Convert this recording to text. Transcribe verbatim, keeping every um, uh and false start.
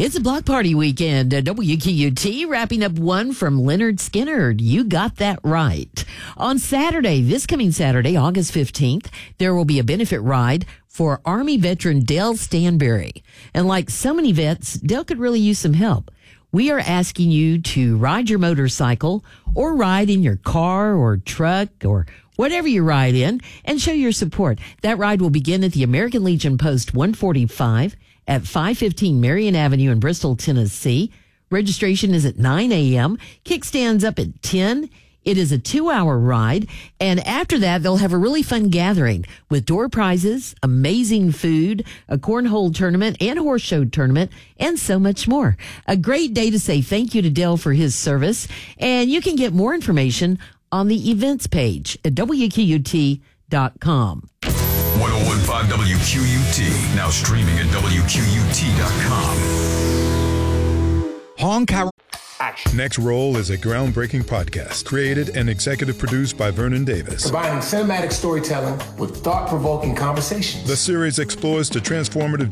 It's a block party weekend at W Q U T, wrapping up one from Leonard Skinner. You got that right. On Saturday, this coming Saturday, August fifteenth, there will be a benefit ride for Army veteran Dale Stanberry. And like so many vets, Dale could really use some help. We are asking you to ride your motorcycle or ride in your car or truck or whatever you ride in and show your support. That ride will begin at the American Legion Post one forty-five at five fifteen Marion Avenue in Bristol, Tennessee. Registration is at nine a.m. Kickstands up at ten. It is a two-hour ride, and after that, they'll have a really fun gathering with door prizes, amazing food, a cornhole tournament, and horse show tournament, and so much more. A great day to say thank you to Dale for his service, and you can get more information on the events page at W Q U T dot com. one oh one point five W Q U T, now streaming at W Q U T dot com. Hong Kong. Next Roll is a groundbreaking podcast created and executive produced by Vernon Davis. Combining cinematic storytelling with thought-provoking conversations. The series explores the transformative